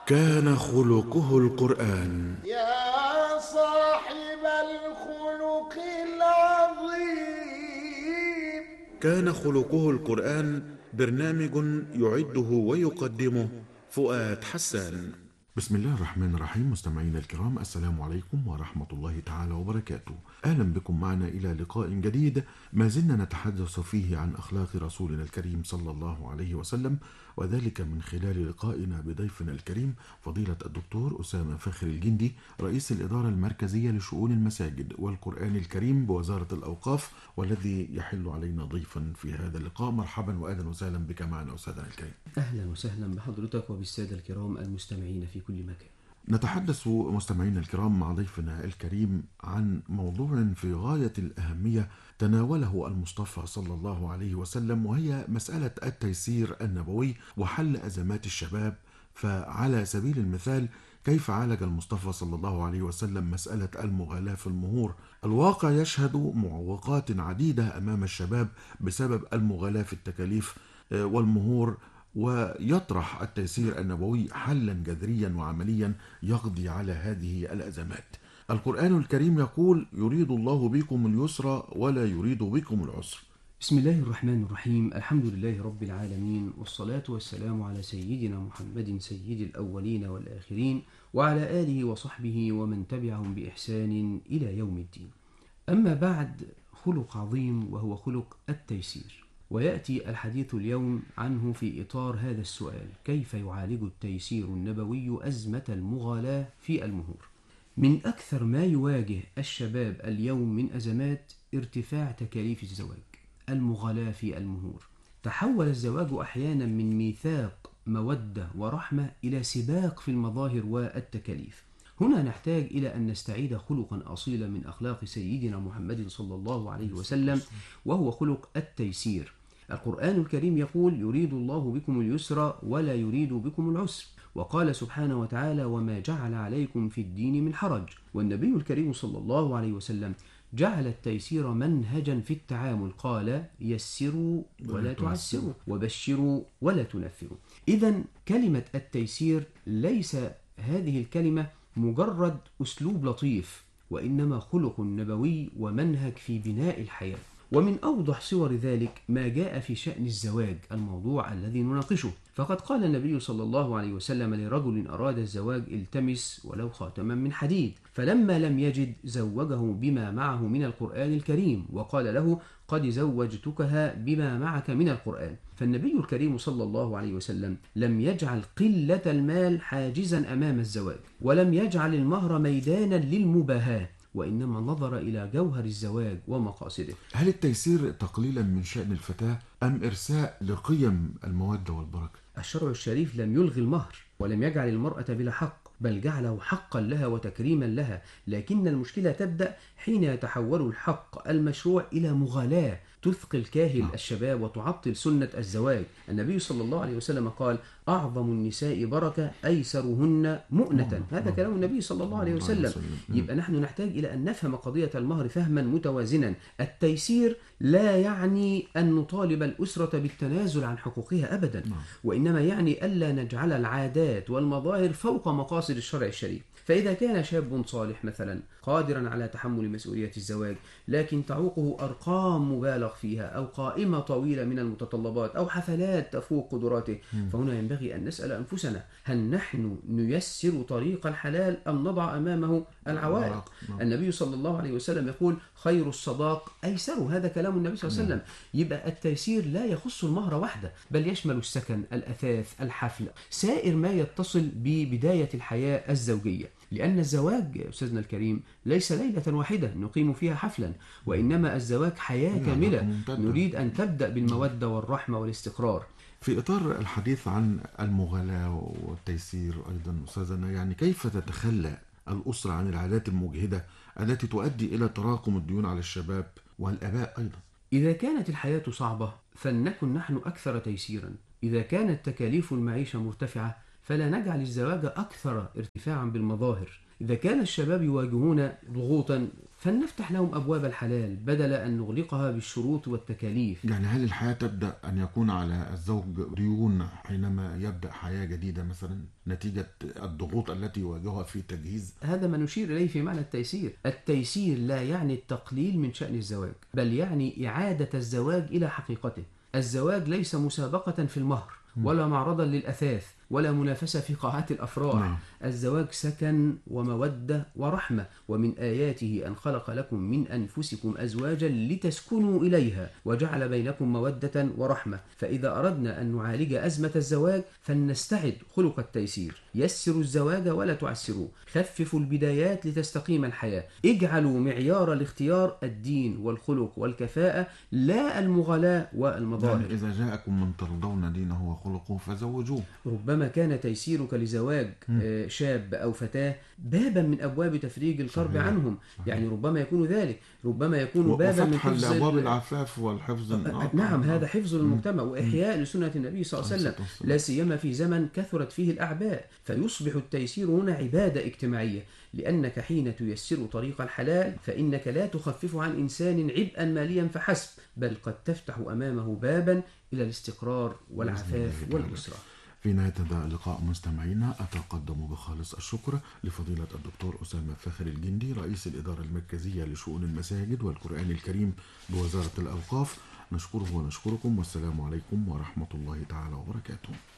كان خلقه القرآن. يا صاحب الخلق العظيم. كان خلقه القرآن برنامج يعده ويقدمه فؤاد حسان. بسم الله الرحمن الرحيم. مستمعينا الكرام، السلام عليكم ورحمة الله تعالى وبركاته. أهلا بكم معنا إلى لقاء جديد ما زلنا نتحدث فيه عن أخلاق رسولنا الكريم صلى الله عليه وسلم، وذلك من خلال لقائنا بضيفنا الكريم فضيلة الدكتور أسامة فخر الجندي، رئيس الإدارة المركزية لشؤون المساجد والقرآن الكريم بوزارة الأوقاف، والذي يحل علينا ضيفا في هذا اللقاء. مرحبا وأهلا وسهلا بك معنا أستاذنا الكريم. أهلا وسهلا بحضرتك وبالسادة الكرام المستمعين في كل مكان. نتحدث مستمعينا الكرام مع ضيفنا الكريم عن موضوع في غاية الأهمية تناوله المصطفى صلى الله عليه وسلم، وهي مسألة التيسير النبوي وحل أزمات الشباب. فعلى سبيل المثال، كيف عالج المصطفى صلى الله عليه وسلم مسألة المغالاة في المهور؟ الواقع يشهد معوقات عديدة أمام الشباب بسبب المغالاة في التكاليف والمهور، ويطرح التيسير النبوي حلا جذريا وعمليا يقضي على هذه الأزمات. القرآن الكريم يقول: يريد الله بكم اليسر ولا يريد بكم العسر. بسم الله الرحمن الرحيم. الحمد لله رب العالمين، والصلاة والسلام على سيدنا محمد سيد الأولين والآخرين، وعلى آله وصحبه ومن تبعهم بإحسان إلى يوم الدين. أما بعد، خلق عظيم وهو خلق التيسير، ويأتي الحديث اليوم عنه في إطار هذا السؤال: كيف يعالج التيسير النبوي أزمة المغالاة في المهور؟ من أكثر ما يواجه الشباب اليوم من أزمات ارتفاع تكاليف الزواج، المغالاة في المهور. تحول الزواج أحيانا من ميثاق مودة ورحمة إلى سباق في المظاهر والتكاليف. هنا نحتاج إلى أن نستعيد خلقا أصيلا من أخلاق سيدنا محمد صلى الله عليه وسلم، وهو خلق التيسير. القرآن الكريم يقول: يريد الله بكم اليسر ولا يريد بكم العسر. وقال سبحانه وتعالى: وما جعل عليكم في الدين من حرج. والنبي الكريم صلى الله عليه وسلم جعل التيسير منهجا في التعامل، قال: يسروا ولا تعسروا، وبشروا ولا تنفروا. إذن كلمة التيسير ليس هذه الكلمة مجرد أسلوب لطيف، وإنما خلق نبوي ومنهج في بناء الحياة. ومن أوضح صور ذلك ما جاء في شأن الزواج، الموضوع الذي نناقشه. فقد قال النبي صلى الله عليه وسلم لرجل أراد الزواج: التمس ولو خاتما من حديد. فلما لم يجد زوجه بما معه من القرآن الكريم، وقال له: قد زوجتكها بما معك من القرآن. فالنبي الكريم صلى الله عليه وسلم لم يجعل قلة المال حاجزا أمام الزواج، ولم يجعل المهر ميدانا للمباهاة، وإنما نظر إلى جوهر الزواج ومقاصده. هل التيسير تقليلا من شأن الفتاة أم إرساء لقيم المودة والبركة؟ الشرع الشريف لم يلغي المهر، ولم يجعل المرأة بلا حق، بل جعله حقا لها وتكريما لها. لكن المشكلة تبدأ حين يتحول الحق المشروع إلى مغالاة تثقل كاهل الشباب وتعطل سنة الزواج. النبي صلى الله عليه وسلم قال: أعظم النساء بركة أيسرهن مؤنة. هذا كلام النبي صلى الله عليه وسلم. يبقى نحن نحتاج إلى أن نفهم قضية المهر فهما متوازنا. التيسير لا يعني أن نطالب الأسرة بالتنازل عن حقوقها أبدا، وإنما يعني ألا نجعل العادات والمظاهر فوق مقاصد الشرع الشريف. فإذا كان شاب صالح مثلا قادرا على تحمل مسؤولية الزواج، لكن تعوقه أرقام مبالغ فيها، أو قائمة طويلة من المتطلبات، أو حفلات تفوق قدراته، فهنا ينبغي أن نسأل أنفسنا: هل نحن نيسر طريق الحلال أم نضع أمامه العوائق؟ النبي صلى الله عليه وسلم يقول: خير الصداق أيسر. هذا كلام النبي صلى الله عليه وسلم. يبقى التيسير لا يخص المهر وحده، بل يشمل السكن، الأثاث، الحفل، سائر ما يتصل ببداية الحياة الزوجية. لأن الزواج يا أستاذنا الكريم ليس ليلة واحدة نقيم فيها حفلا، وإنما الزواج حياة كاملة نريد أن تبدأ بالمودة والرحمة والاستقرار. في إطار الحديث عن المغالاة والتيسير أيضا أستاذنا، يعني كيف تتخلى الأسرة عن العادات المجهدة التي تؤدي إلى تراكم الديون على الشباب والآباء أيضا؟ إذا كانت الحياة صعبة فلنكن نحن أكثر تيسيرا. إذا كانت تكاليف المعيشة مرتفعة فلا نجعل الزواج أكثر ارتفاعا بالمظاهر، إذا كان الشباب يواجهون ضغوطا فلنفتح لهم أبواب الحلال بدل أن نغلقها بالشروط والتكاليف. يعني هل الحياة تبدأ أن يكون على الزوج ديون حينما يبدأ حياة جديدة مثلا نتيجة الضغوط التي يواجهها في تجهيز؟ هذا ما نشير إليه في معنى التيسير. التيسير لا يعني التقليل من شأن الزواج، بل يعني إعادة الزواج إلى حقيقته. الزواج ليس مسابقة في المهر ولا معرضا للأثاث ولا منافسة في قاعات الأفراح. نعم. الزواج سكن ومودة ورحمة، ومن آياته أن خلق لكم من أنفسكم أزواجا لتسكنوا إليها وجعل بينكم مودة ورحمة. فإذا أردنا أن نعالج أزمة الزواج فلنستعد خلق التيسير. يسروا الزواج ولا تعسروه، خففوا البدايات لتستقيم الحياة، اجعلوا معيار الاختيار الدين والخلق والكفاءة لا المغالاة والمظاهر. يعني إذا جاءكم من ترضون دينه وخلقه فزوجوه. ربما كان تيسيرك لزواج شاب أو فتاة بابا من أبواب تفريج الكرب صحيح. عنهم. صحيح. يعني ربما يكون ذلك، ربما يكون بابا من وفتحا حفظ لأبواب العفاف والحفظ. نعم، هذا حفظ للمجتمع وإحياء لسنة النبي صلى الله عليه وسلم، لا سيما في زمن كثرت فيه الأعباء. فيصبح التيسير هنا عبادة اجتماعية، لأنك حين تيسر طريق الحلال فإنك لا تخفف عن إنسان عبئا ماليا فحسب، بل قد تفتح أمامه بابا إلى الاستقرار والعفاف والأسرة. في نهاية هذا اللقاء مستمعينا أتقدم بخالص الشكر لفضيلة الدكتور أسامة فاخر الجندي رئيس الإدارة المركزية لشؤون المساجد والقرآن الكريم بوزارة الأوقاف. نشكره ونشكركم، والسلام عليكم ورحمة الله تعالى وبركاته.